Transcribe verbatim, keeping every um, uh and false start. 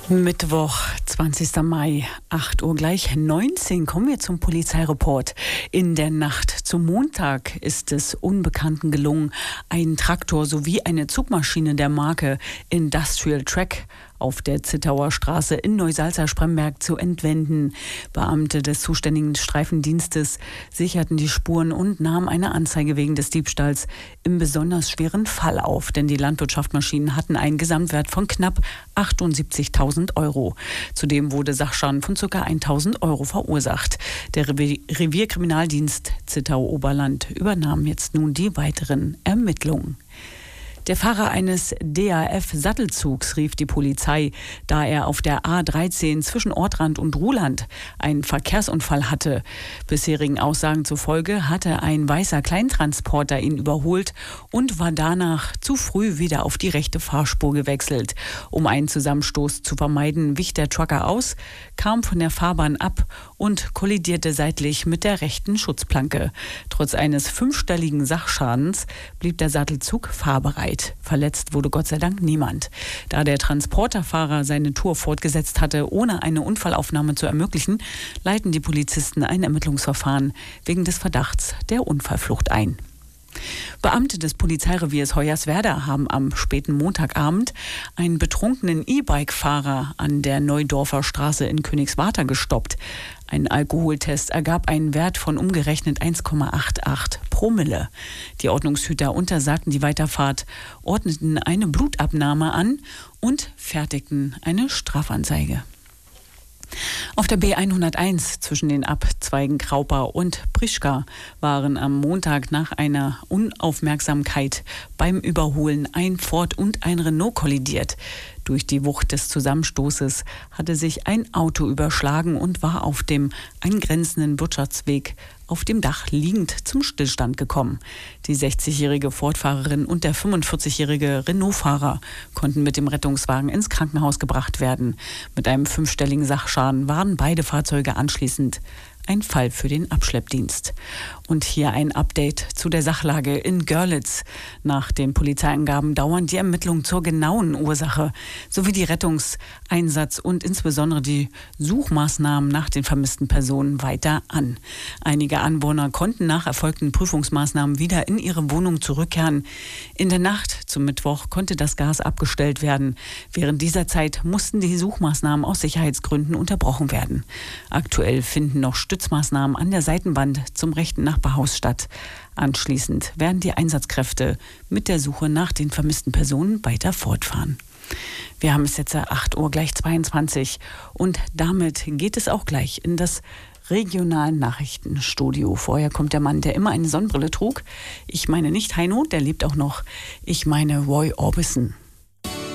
Mittwoch, zwanzigster Mai, acht Uhr gleich neunzehn, kommen wir zum Polizeireport. In der Nacht zum Montag ist es Unbekannten gelungen, einen Traktor sowie eine Zugmaschine der Marke Industrial Track auf der Zittauer Straße in Neusalza-Spremberg zu entwenden. Beamte des zuständigen Streifendienstes sicherten die Spuren und nahmen eine Anzeige wegen des Diebstahls im besonders schweren Fall auf, denn die Landwirtschaftsmaschinen hatten einen Gesamtwert von knapp achtundsiebzigtausend Euro. Zudem wurde Sachschaden von ca. tausend Euro verursacht. Der Revier- Revierkriminaldienst Zittau-Oberland übernahm jetzt nun die weiteren Ermittlungen. Der Fahrer eines D A F-Sattelzugs rief die Polizei, da er auf der A dreizehn zwischen Ortrand und Ruhland einen Verkehrsunfall hatte. Bisherigen Aussagen zufolge hatte ein weißer Kleintransporter ihn überholt und war danach zu früh wieder auf die rechte Fahrspur gewechselt. Um einen Zusammenstoß zu vermeiden, wich der Trucker aus, kam von der Fahrbahn ab und kollidierte seitlich mit der rechten Schutzplanke. Trotz eines fünfstelligen Sachschadens blieb der Sattelzug fahrbereit. Verletzt wurde Gott sei Dank niemand. Da der Transporterfahrer seine Tour fortgesetzt hatte, ohne eine Unfallaufnahme zu ermöglichen, leiten die Polizisten ein Ermittlungsverfahren wegen des Verdachts der Unfallflucht ein. Beamte des Polizeireviers Hoyerswerda haben am späten Montagabend einen betrunkenen E-Bike-Fahrer an der Neudorfer Straße in Königswarter gestoppt. Ein Alkoholtest ergab einen Wert von umgerechnet eins Komma achtundachtzig Promille. Die Ordnungshüter untersagten die Weiterfahrt, ordneten eine Blutabnahme an und fertigten eine Strafanzeige. Auf der B hunderteins zwischen den Abzweigen Kraupau und Prischka waren am Montag nach einer Unaufmerksamkeit beim Überholen ein Ford und ein Renault kollidiert. Durch die Wucht des Zusammenstoßes hatte sich ein Auto überschlagen und war auf dem angrenzenden Wirtschaftsweg auf dem Dach liegend zum Stillstand gekommen. Die sechzigjährige Ford-Fahrerin und der fünfundvierzigjährige Renault-Fahrer konnten mit dem Rettungswagen ins Krankenhaus gebracht werden. Mit einem fünfstelligen Sachschaden waren beide Fahrzeuge anschließend ein Fall für den Abschleppdienst. Und hier ein Update zu der Sachlage in Görlitz. Nach den Polizeiangaben dauern die Ermittlungen zur genauen Ursache sowie die Rettungseinsatz und insbesondere die Suchmaßnahmen nach den vermissten Personen weiter an. Einige Anwohner konnten nach erfolgten Prüfungsmaßnahmen wieder in ihre Wohnung zurückkehren. In der Nacht zum Mittwoch konnte das Gas abgestellt werden. Während dieser Zeit mussten die Suchmaßnahmen aus Sicherheitsgründen unterbrochen werden. Aktuell finden noch Stützmaßnahmen an der Seitenwand zum rechten Nachbarhaus statt. Anschließend werden die Einsatzkräfte mit der Suche nach den vermissten Personen weiter fortfahren. Wir haben es jetzt acht Uhr gleich zweiundzwanzig und damit geht es auch gleich in das regionalen Nachrichtenstudio. Vorher kommt der Mann, der immer eine Sonnenbrille trug. Ich meine nicht Heino, der lebt auch noch. Ich meine Roy Orbison.